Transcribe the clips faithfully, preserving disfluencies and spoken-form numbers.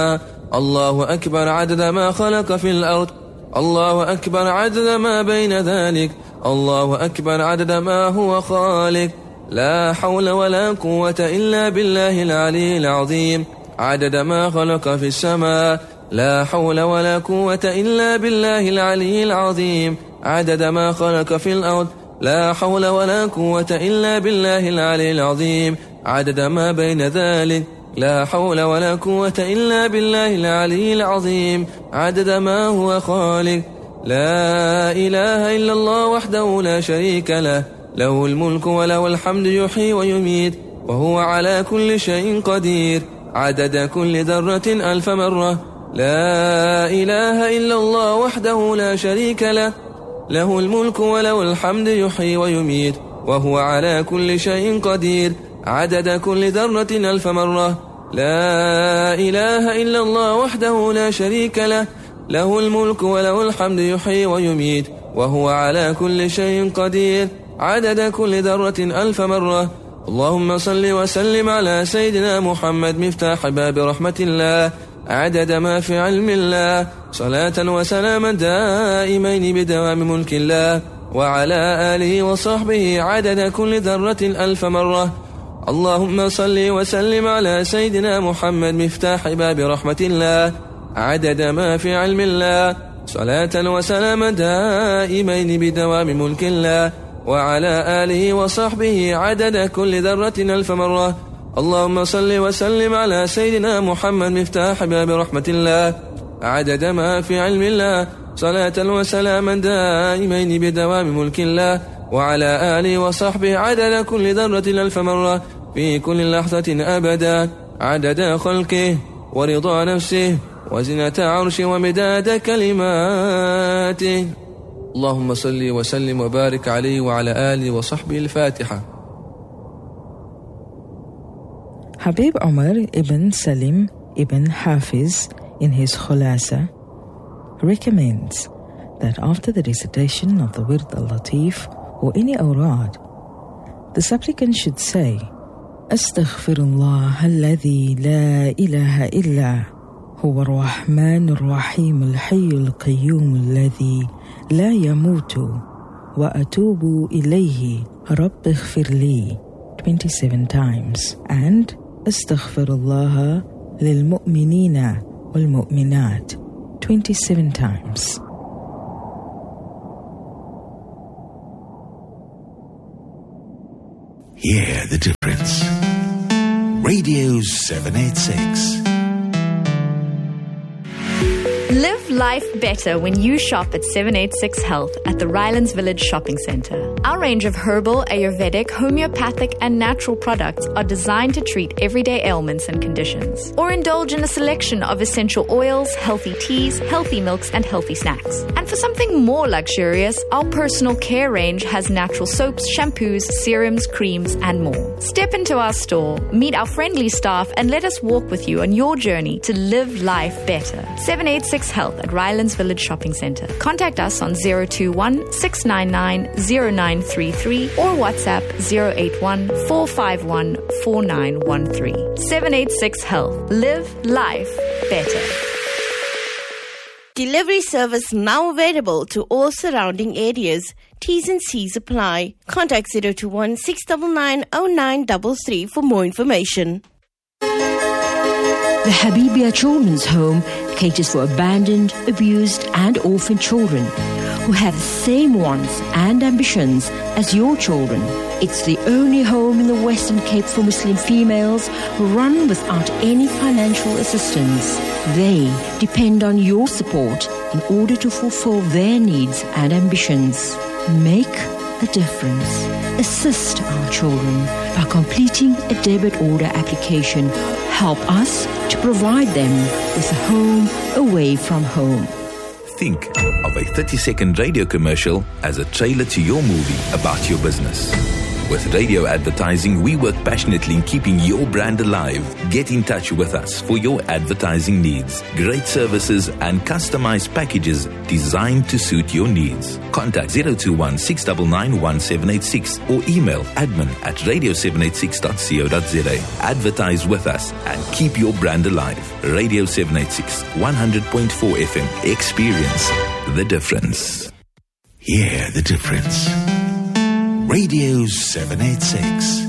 الله أكبر عدد ما خلق في الأرض الله أكبر عدد ما بين ذلك الله أكبر عدد ما هو خالق لا حول ولا قوة إلا بالله العلي العظيم عدد ما خلق في السماء لا حول ولا قوة إلا بالله العلي العظيم عدد ما خلق في الأرض لا حول ولا قوة إلا بالله العلي العظيم عدد ما بين ذلك لا حول ولا قوة إلا بالله العلي العظيم عدد ما هو خالق لا إله إلا الله وحده لا شريك له له الملك وله الحمد يحيي ويميت وهو على كل شيء قدير عدد كل ذرة ألف مرة لا إله إلا الله وحده لا شريك له له الملك وله الحمد يحيي ويميت وهو على كل شيء قدير عدد كل ذرة ألف مرة لا إله إلا الله وحده لا شريك له له الملك وله الحمد يحيي ويميت وهو على كل شيء قدير عدد كل ذرة ألف مرة اللهم صل وسلم على سيدنا محمد مفتاح باب رحمة الله عدد ما في علم الله صلاة وسلاما دائمين بدوام ملك الله وعلى آله وصحبه عدد كل ذرة ألف مرة اللهم صل وسلم على سيدنا محمد مفتاح باب رحمة الله عدد ما في علم الله صلاة وسلاما دائمين بدوام ملك الله وعلى آله وصحبه عدد كل ذرة ألف مرة اللهم صل وسلم على سيدنا محمد مفتاح باب رحمة الله عدد ما في علم الله صلاة وسلاما دائمين بدوام ملك الله وعلى آله وصحبه عدد كل ذرة ألف مرة في كل لحظة أبدا عدد خلقه ورضا نفسه وزنة عرشه ومداد كلماته اللهم صل وسلم وبارك عليه وعلى آله وصحبه الفاتحة. Habib Omar ibn Salim ibn Hafiz in his Khulasa recommends that after the recitation of the Wird al-Latif or any awrad, the supplicant should say, Astaghfirullah alladhi la ilaha illa huwa ar-Rahman ar-Rahim al-Hayy al-Qayyum alladhi la yamutu wa atubu ilayhi rabbi ighfir li twenty-seven times, and Astaghfirullah lil mu'minina wal mu'minat twenty-seven times. Hear the difference. Radio seven eighty-six. Live life better when you shop at seven eighty-six Health at the Rylands Village Shopping Centre. Our range of herbal, Ayurvedic, homeopathic and natural products are designed to treat everyday ailments and conditions. Or indulge in a selection of essential oils, healthy teas, healthy milks and healthy snacks. And for something more luxurious, our personal care range has natural soaps, shampoos, serums, creams and more. Step into our store, meet our friendly staff and let us walk with you on your journey to live life better. seven eighty-six Health at Rylands Village Shopping Centre. Contact us on zero two one, six nine nine, zero nine three three or WhatsApp zero eight one, four five one, four nine one three. seven eighty-six Health. Live life better. Delivery service now available to all surrounding areas. T's and C's apply. Contact zero two one, six nine nine, zero nine three three for more information. The Habibia Children's Home caters for abandoned, abused and orphaned children who have the same wants and ambitions as your children. It's the only home in the Western Cape for Muslim females who run without any financial assistance. They depend on your support in order to fulfill their needs and ambitions. Make a difference. Assist our children by completing a debit order application. Help us to provide them with a home away from home. Think of a thirty-second radio commercial as a trailer to your movie about your business. With radio advertising, we work passionately in keeping your brand alive. Get in touch with us for your advertising needs. Great services and customized packages designed to suit your needs. Contact zero two one, six nine nine, one seven eight six or email admin at radio seven eight six dot co dot za. Advertise with us and keep your brand alive. Radio seven eight six, one hundred point four F M. Experience the difference. Hear the difference. Radio seven eighty-six.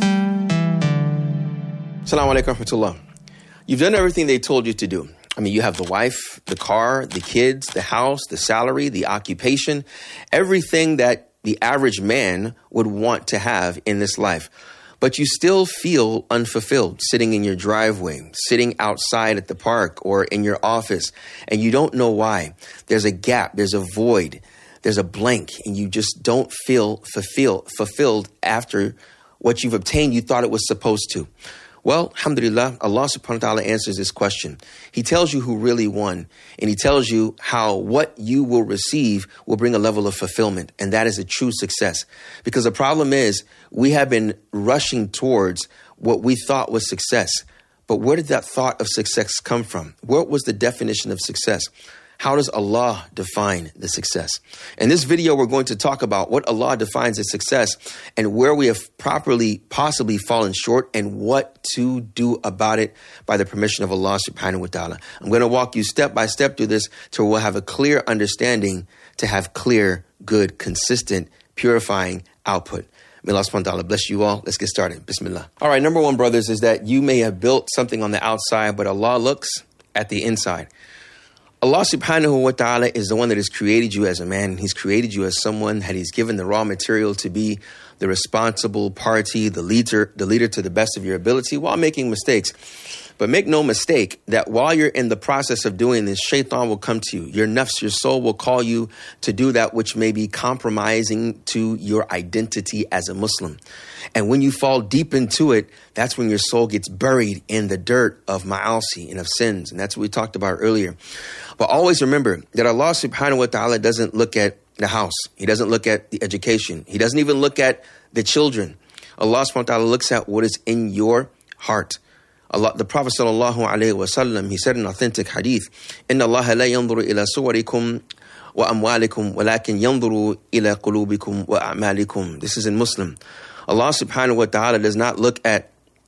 Assalamu alaikum rahmatullah. You've done everything they told you to do. I mean, you have the wife, the car, the kids, the house, the salary, the occupation, everything that the average man would want to have in this life. But you still feel unfulfilled sitting in your driveway, sitting outside at the park or in your office, and you don't know why. There's a gap, there's a void. There's a blank, and you just don't feel fulfill, fulfilled after what you've obtained you thought it was supposed to. Well, alhamdulillah, Allah subhanahu wa ta'ala answers this question. He tells you who really won, and he tells you how what you will receive will bring a level of fulfillment, and that is a true success. Because the problem is, we have been rushing towards what we thought was success. But where did that thought of success come from? What was the definition of success? How does Allah define the success? In this video, we're going to talk about what Allah defines as success and where we have properly, possibly fallen short and what to do about it by the permission of Allah subhanahu wa ta'ala. I'm going to walk you step by step through this till we'll have a clear understanding to have clear, good, consistent, purifying output. May Allah subhanahu wa ta'ala bless you all. Let's get started. Bismillah. All right, number one, brothers, is that you may have built something on the outside, but Allah looks at the inside. Allah subhanahu wa ta'ala is the one that has created you as a man. He's created you as someone that he's given the raw material to be the responsible party, the leader, the leader to the best of your ability while making mistakes. But make no mistake that while you're in the process of doing this, shaitan will come to you. Your nafs, your soul will call you to do that which may be compromising to your identity as a Muslim. And when you fall deep into it, that's when your soul gets buried in the dirt of ma'asi and of sins. And that's what we talked about earlier. But always remember that Allah subhanahu wa ta'ala doesn't look at the house. He doesn't look at the education. He doesn't even look at the children. Allah subhanahu wa ta'ala looks at what is in your heart. Allah, the Prophet sallallahu alaihi wasallam, he said in authentic hadith, "Inna Allah la yanzuru ila suwarikum wa amwalikum, walakin yanzuru ila qulubikum wa a'malikum." This is in Muslim. Allah subhanahu wa ta'ala does not look at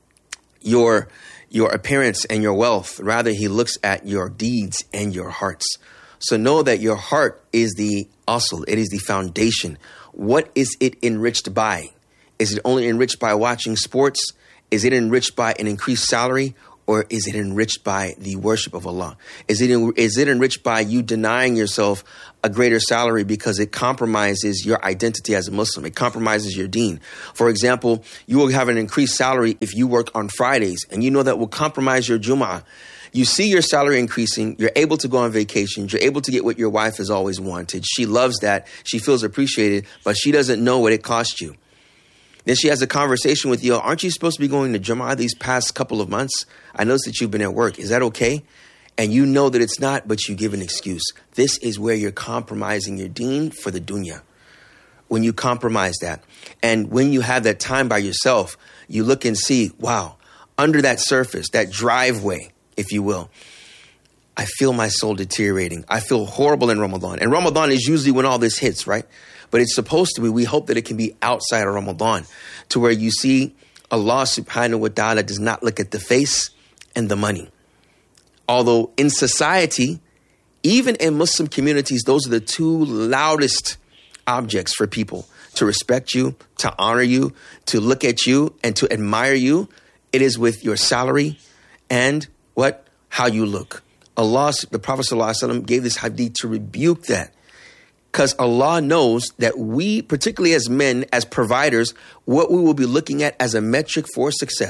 your your appearance and your wealth. Rather, he looks at your deeds and your hearts. So know that your heart is the asl. It is the foundation. What is it enriched by? Is it only enriched by watching sports? Is it enriched by an increased salary? Or is it enriched by the worship of Allah? Is it, is it enriched by you denying yourself a greater salary because it compromises your identity as a Muslim? It compromises your deen. For example, you will have an increased salary if you work on Fridays, and you know that will compromise your Jum'ah. You see your salary increasing, you're able to go on vacations, you're able to get what your wife has always wanted. She loves that, she feels appreciated, but she doesn't know what it cost you. Then she has a conversation with you. Aren't you supposed to be going to Jum'ah these past couple of months? I noticed that you've been at work. Is that okay? And you know that it's not, but you give an excuse. This is where you're compromising your deen for the dunya. When you compromise that. And when you have that time by yourself, you look and see, wow, under that surface, that driveway, if you will, I feel my soul deteriorating. I feel horrible in Ramadan. And Ramadan is usually when all this hits, right? But it's supposed to be, we hope that it can be outside of Ramadan, to where you see Allah subhanahu wa ta'ala does not look at the face and the money. Although in society, even in Muslim communities, those are the two loudest objects for people to respect you, to honor you, to look at you, and to admire you. It is with your salary and what? How you look. Allah, the Prophet ﷺ gave this hadith to rebuke that. Because Allah knows that we, particularly as men, as providers, what we will be looking at as a metric for success.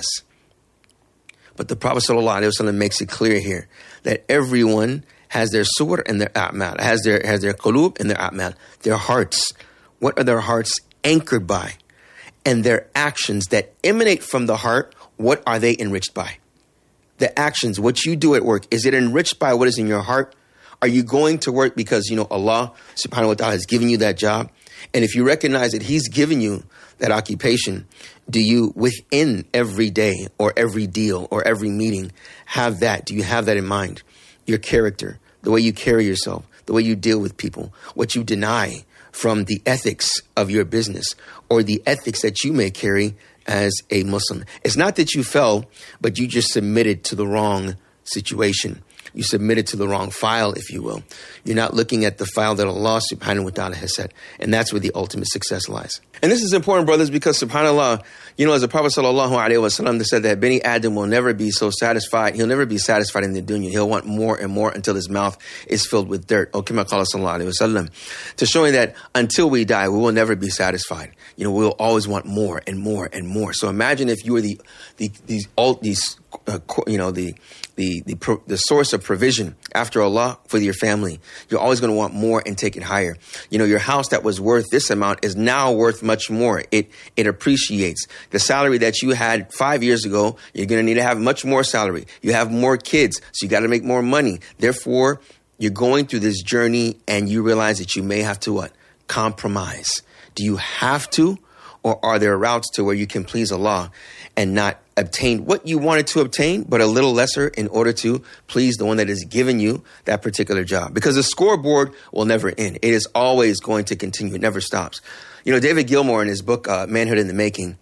But the Prophet ﷺ makes it clear here that everyone has their suwar and their a'mal, has their has their qulub and their a'mal, their hearts. What are their hearts anchored by? And their actions that emanate from the heart, what are they enriched by? The actions, what you do at work, is it enriched by what is in your heart? Are you going to work because, you know, Allah subhanahu wa ta'ala has given you that job? And if you recognize that he's given you that occupation, do you, within every day or every deal or every meeting, have that? Do you have that in mind? Your character, the way you carry yourself, the way you deal with people, what you deny from the ethics of your business or the ethics that you may carry as a Muslim. It's not that you fell, but you just submitted to the wrong situation. You submitted to the wrong file, if you will. You're not looking at the file that Allah subhanahu wa ta'ala has set. And that's where the ultimate success lies. And this is important, brothers, because subhanAllah, you know, as the Prophet sallallahu alaihi wasallam said that Bani Adam will never be so satisfied. He'll never be satisfied in the dunya. He'll want more and more until his mouth is filled with dirt. Oh, kama qala sallallahu alaihi wasallam. To showing that until we die, we will never be satisfied. You know, we'll always want more and more and more. So imagine if you were the, the, these, all these, uh, you know, the, the, the, pro, the source of provision after Allah for your family. You're always going to want more and take it higher. You know, your house that was worth this amount is now worth much more. It, it appreciates. The salary that you had five years ago, you're going to need to have much more salary. You have more kids, so you got to make more money. Therefore, you're going through this journey and you realize that you may have to what? Compromise. Do you have to, or are there routes to where you can please Allah and not obtain what you wanted to obtain, but a little lesser in order to please the one that has given you that particular job? Because the scoreboard will never end. It is always going to continue. It never stops. You know, David Gilmour in his book, uh, Manhood in the Making,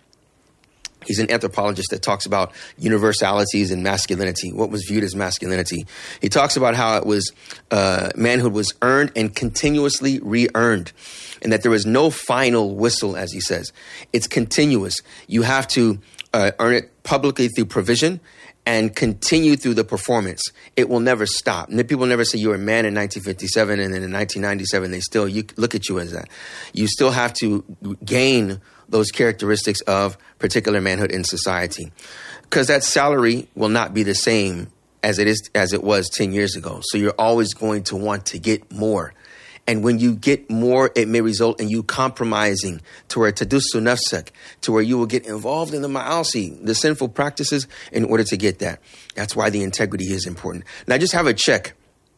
he's an anthropologist that talks about universalities and masculinity, what was viewed as masculinity. He talks about how it was, uh, manhood was earned and continuously re-earned, and that there was no final whistle, as he says. It's continuous. You have to uh, earn it publicly through provision and continue through the performance. It will never stop. And people never say you were a man in nineteen fifty-seven and then in nineteen ninety-seven, they still you look at you as that. You still have to gain those characteristics of particular manhood in society, because that salary will not be the same as it is as it was ten years ago. So you're always going to want to get more. And when you get more, it may result in you compromising to where tadussu nafsak, to where you will get involved in the ma'asi, the sinful practices, in order to get that. That's why the integrity is important. Now just have a check.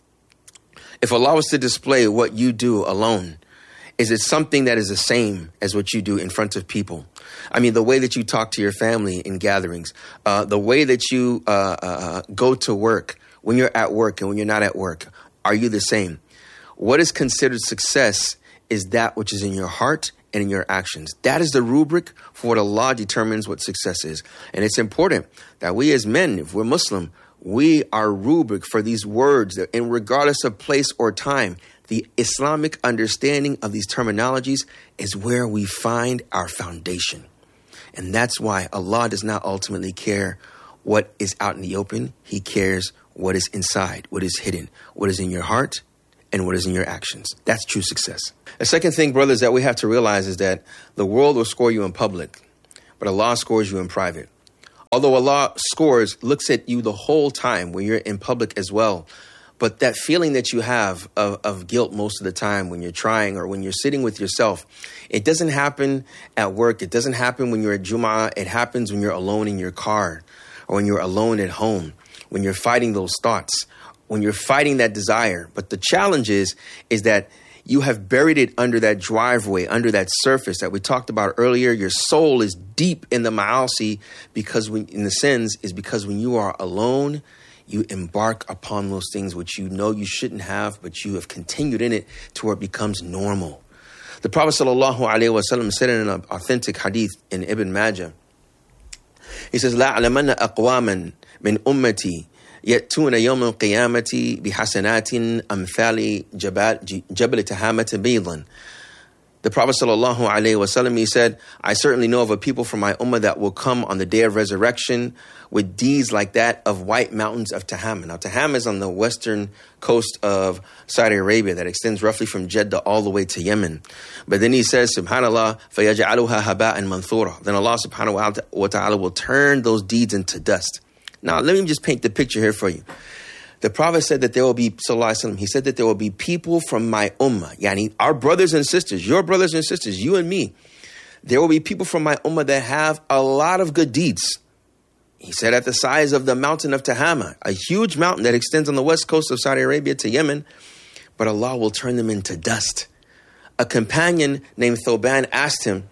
If Allah was to display what you do alone, is it something that is the same as what you do in front of people? I mean, the way that you talk to your family in gatherings, uh, the way that you uh, uh, go to work, when you're at work and when you're not at work, are you the same? What is considered success is that which is in your heart and in your actions. That is the rubric for what Allah determines what success is. And it's important that we as men, if we're Muslim, we are rubric for these words, that in regardless of place or time, the Islamic understanding of these terminologies is where we find our foundation. And that's why Allah does not ultimately care what is out in the open. He cares what is inside, what is hidden, what is in your heart, and what is in your actions. That's true success. The second thing, brothers, that we have to realize is that the world will score you in public, but Allah scores you in private. Although Allah scores, looks at you the whole time when you're in public as well. But that feeling that you have of, of guilt most of the time when you're trying or when you're sitting with yourself, it doesn't happen at work. It doesn't happen when you're at Jum'ah. It happens when you're alone in your car or when you're alone at home, when you're fighting those thoughts, when you're fighting that desire. But the challenge is, is that you have buried it under that driveway, under that surface that we talked about earlier. Your soul is deep in the ma'asi, because when, in the sins, is because when you are alone, you embark upon those things which you know you shouldn't have, but you have continued in it to where it becomes normal. The Prophet sallallahu alaihi wasallam said in an authentic hadith in Ibn Majah, he says, "La alamanna aqwaman min ummati يأتون يوم القيامة بحسنات أمثال جبل جبل تهامة بيضا." The Prophet sallallahu alaihi wasallam, he said, I certainly know of a people from my ummah that will come on the day of resurrection with deeds like that of white mountains of Tahama. Now, Tahama is on the western coast of Saudi Arabia that extends roughly from Jeddah all the way to Yemen. But then he says, subhanallah, فَيَجْعَلُهَا هَبَاءً مَنْثُورًا. Then Allah subhanahu wa ta'ala will turn those deeds into dust. Now, let me just paint the picture here for you. The Prophet said that there will be, sallallahu alaihi wasallam, he said that there will be people from my ummah, yani our brothers and sisters, your brothers and sisters, you and me. There will be people from my ummah that have a lot of good deeds. He said at the size of the mountain of Tahama, a huge mountain that extends on the west coast of Saudi Arabia to Yemen, but Allah will turn them into dust. A companion named Thoban asked him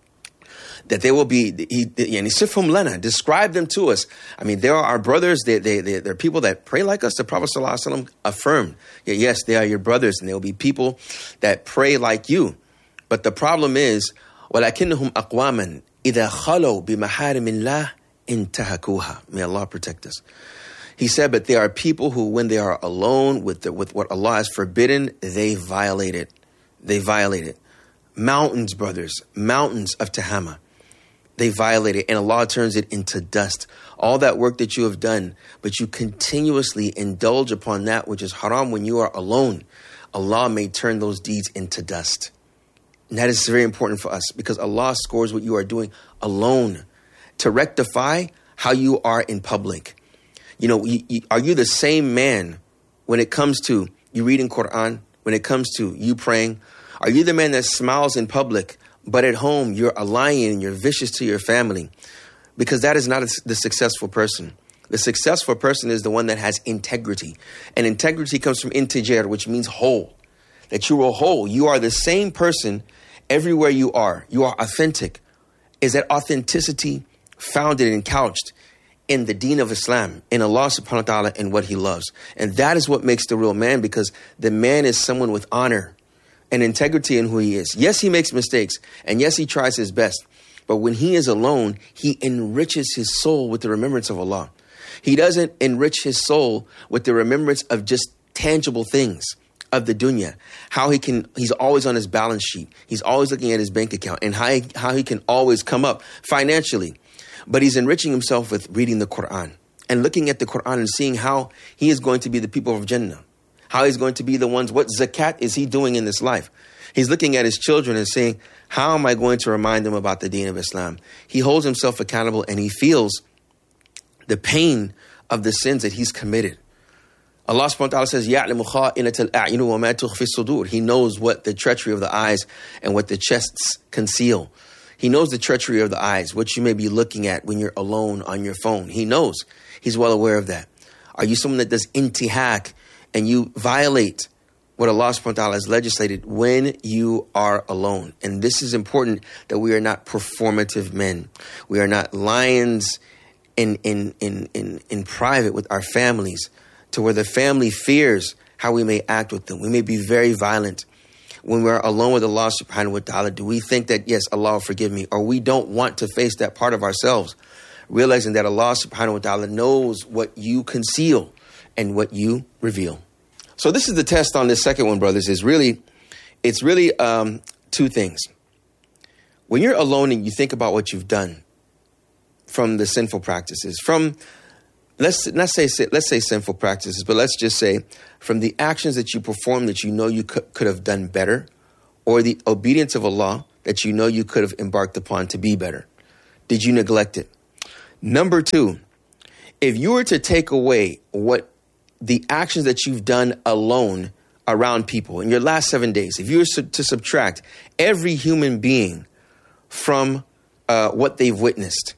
that they will be, he, yani sifhum lana, describe them to us. I mean, there are our brothers, they, they, they, they're people that pray like us. The Prophet ﷺ affirmed, yeah, yes, they are your brothers, and there will be people that pray like you. But the problem is, وَلَكِنَّهُمْ أَقْوَامًا إِذَا خَلَوْا بِمَحَارِمِ اللَّهِ انْتَهَكُوهَا. May Allah protect us. He said, but there are people who, when they are alone with the, with what Allah has forbidden, they violate it. They violate it. Mountains, brothers, mountains of Tahama. They violate it, and Allah turns it into dust. All that work that you have done, but you continuously indulge upon that which is haram when you are alone, Allah may turn those deeds into dust. And that is very important for us, because Allah scores what you are doing alone to rectify how you are in public. You know, you, you, are you the same man when it comes to you reading Quran, when it comes to you praying? Are you the man that smiles in public, but at home you're a lion, you're vicious to your family? Because that is not a, the successful person. The successful person is the one that has integrity. And integrity comes from integer, which means whole. That you are whole. You are the same person everywhere you are. You are authentic. Is that authenticity founded and couched in the deen of Islam, in Allah subhanahu wa ta'ala, and what he loves? And that is what makes the real man, because the man is someone with honor and integrity in who he is. Yes, he makes mistakes, and yes, he tries his best. But when he is alone, he enriches his soul with the remembrance of Allah. He doesn't enrich his soul with the remembrance of just tangible things of the dunya. How he can, he's always on his balance sheet. He's always looking at his bank account, and how he, how he can always come up financially. But he's enriching himself with reading the Quran and looking at the Quran and seeing how he is going to be the people of Jannah. How he's going to be the ones, what zakat is he doing in this life? He's looking at his children and saying, how am I going to remind them about the deen of Islam? He holds himself accountable, and he feels the pain of the sins that he's committed. Allah subhanahu wa ta'ala says, يَعْلَمُ خَائِنَةَ الْأَعْيُنِ وَمَا تُخْفِي الصُّدُورِ. He knows what the treachery of the eyes and what the chests conceal. He knows the treachery of the eyes, what you may be looking at when you're alone on your phone. He knows. He's well aware of that. Are you someone that does intihak and you violate what Allah subhanahu wa ta'ala has legislated when you are alone? And this is important, that we are not performative men. We are not lions in, in, in, in, in private with our families, to where the family fears how we may act with them. We may be very violent. When we're alone with Allah subhanahu wa ta'ala, do we think that, yes, Allah will forgive me? Or we don't want to face that part of ourselves, realizing that Allah subhanahu wa ta'ala knows what you conceal and what you reveal. So this is the test on this second one, brothers, is really, it's really um, two things. When you're alone and you think about what you've done from the sinful practices, from, let's not say, let's say sinful practices, but let's just say from the actions that you perform that you know you could, could have done better, or the obedience of Allah that you know you could have embarked upon to be better. Did you neglect it? Number two, if you were to take away what the actions that you've done alone around people in your last seven days, if you were to subtract every human being from uh, what they've witnessed,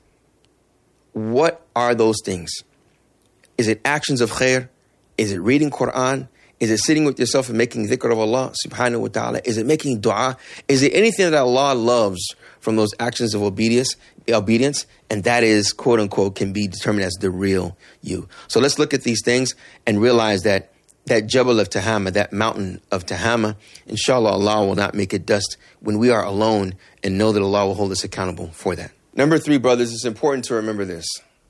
what are those things? Is it actions of khair? Is it reading Quran? Is it sitting with yourself and making dhikr of Allah subhanahu wa ta'ala? Is it making dua? Is it anything that Allah loves from those actions of obedience? Obedience, and that is, quote unquote, can be determined as the real you. So let's look at these things and realize that that Jabal of Tahama, that mountain of Tahama, inshallah, Allah will not make it dust when we are alone, and know that Allah will hold us accountable for that. Number three, brothers, it's important to remember this.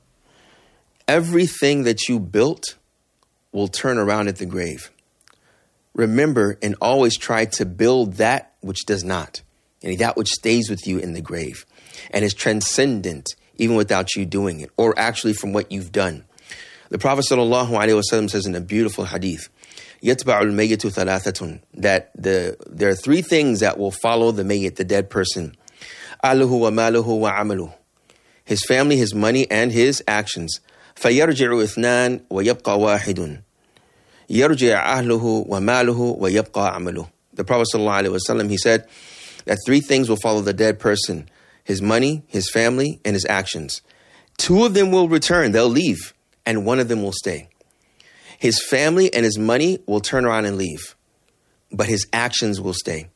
Everything that you built will turn around at the grave. Remember and always try to build that which does not, and that which stays with you in the grave and is transcendent even without you doing it, or actually from what you've done. The Prophet sallallahu alaihi wasallam says in a beautiful hadith, يَتْبَعُ الْمَيِّتُ ثَلَاثَةٌ, that the there are three things that will follow the mayyit, the dead person. أَهْلُهُ وَمَالُهُ وَعَمَلُهُ, his family, his money, and his actions. فَيَرْجِعُ اثْنَانِ وَيَبْقَى وَاحِدٌ يَرْجِعُ أَهْلُهُ وَمَالُهُ وَيَبْقَى عَمَلُهُ. The Prophet sallallahu alaihi wasallam, he said that three things will follow the dead person: his money, his family, and his actions. Two of them will return, they'll leave, and one of them will stay. His family and his money will turn around and leave, but his actions will stay.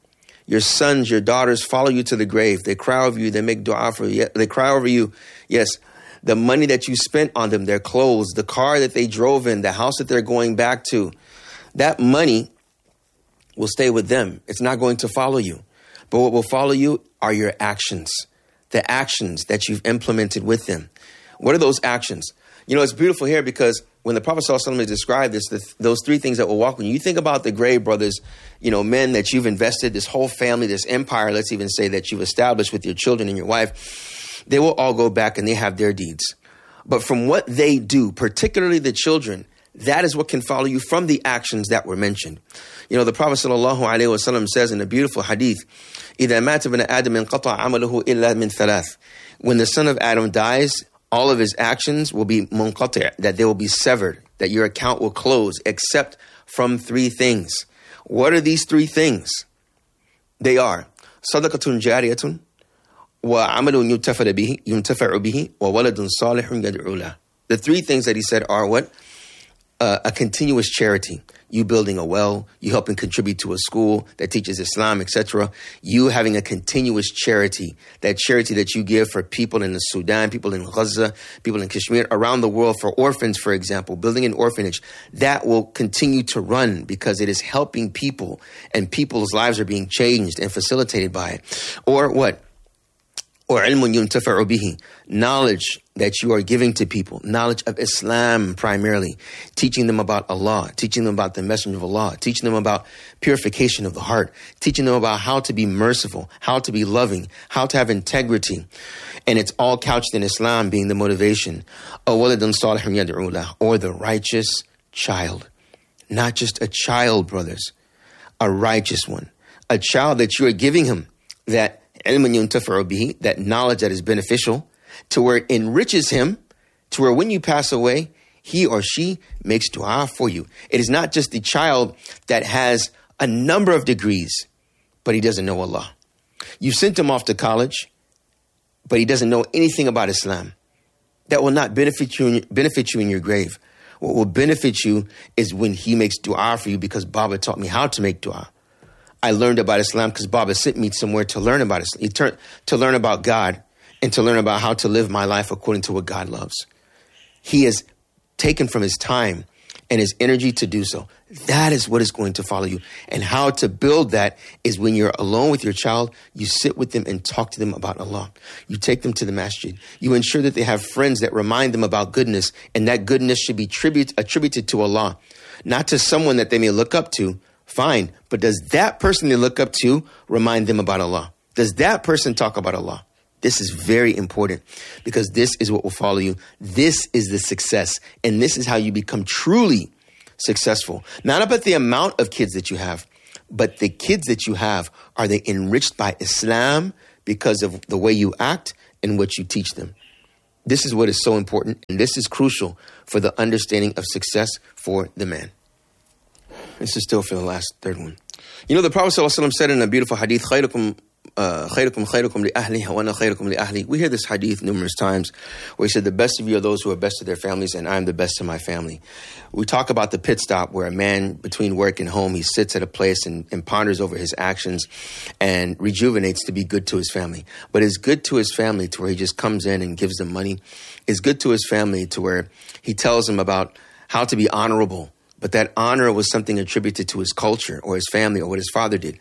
Your sons, your daughters follow you to the grave. They cry over you. They make dua for you. They cry over you. Yes, the money that you spent on them, their clothes, the car that they drove in, the house that they're going back to, that money will stay with them. It's not going to follow you. But what will follow you are your actions, the actions that you've implemented with them. What are those actions? You know, it's beautiful here because when the Prophet ﷺ described this, the, those three things that will walk with you, you think about the grave brothers, you know, men that you've invested, this whole family, this empire, let's even say that you've established with your children and your wife, they will all go back and they have their deeds. But from what they do, particularly the children, that is what can follow you from the actions that were mentioned. You know, the Prophet ﷺ says in a beautiful hadith, إِذَا مَاتَ بْنَ آدَمٍ قَطَعَ عَمَلُهُ إِلَّا مِنْ ثَلَاثٍ. When the son of Adam dies, all of his actions will be munqati', that they will be severed, that your account will close, except from three things. What are these three things? They are صَدَقَةٌ جَارِيَةٌ وَعَمَلٌ يُنْتَفَعُ بِهِ يُنْتَفَعُ بِهِ وَوَلَدٌ صَالِحٌ يَدْعُو لَهُ. The three things that he said are what? Uh, a continuous charity. You building a well, you helping contribute to a school that teaches Islam, et cetera. You having a continuous charity, that charity that you give for people in the Sudan, people in Gaza, people in Kashmir, around the world, for orphans, for example, building an orphanage, that will continue to run because it is helping people and people's lives are being changed and facilitated by it. Or what? Or ilmun yuntafa'u bihi, knowledge that you are giving to people, knowledge of Islam primarily, teaching them about Allah, teaching them about the Messenger of Allah, teaching them about purification of the heart, teaching them about how to be merciful, how to be loving, how to have integrity. And it's all couched in Islam being the motivation. Or the righteous child. Not just a child, brothers, a righteous one. A child that you are giving him that that knowledge that is beneficial, to where it enriches him, to where when you pass away, he or she makes dua for you. It is not just the child that has a number of degrees, but he doesn't know Allah. You sent him off to college, but he doesn't know anything about Islam. That will not benefit you, benefit you in your grave. What will benefit you is when he makes dua for you, because Baba taught me how to make dua. I learned about Islam because Baba sent me somewhere to learn about Islam, turned, to learn about God and to learn about how to live my life according to what God loves. He has taken from his time and his energy to do so. That is what is going to follow you. And how to build that is when you're alone with your child, you sit with them and talk to them about Allah. You take them to the masjid. You ensure that they have friends that remind them about goodness, and that goodness should be tribute, attributed to Allah, not to someone that they may look up to. Fine, but does that person they look up to remind them about Allah? Does that person talk about Allah? This is very important because this is what will follow you. This is the success, and this is how you become truly successful. Not about the amount of kids that you have, but the kids that you have, are they enriched by Islam because of the way you act and what you teach them? This is what is so important, and this is crucial for the understanding of success for the man. This is still for the last third one. You know, the Prophet ﷺ said in a beautiful hadith, خَيْرُكُمْ خَيْرُكُمْ خَيْرُكُمْ لِأَهْلِهِ وَأَنَا خَيْرُكُمْ لِأَهْلِي. We hear this hadith numerous times where he said, the best of you are those who are best to their families, and I am the best to my family. We talk about the pit stop where a man between work and home, he sits at a place and, and ponders over his actions and rejuvenates to be good to his family. But it's good to his family to where he just comes in and gives them money. It's good to his family to where he tells them about how to be honorable. But that honor was something attributed to his culture or his family or what his father did.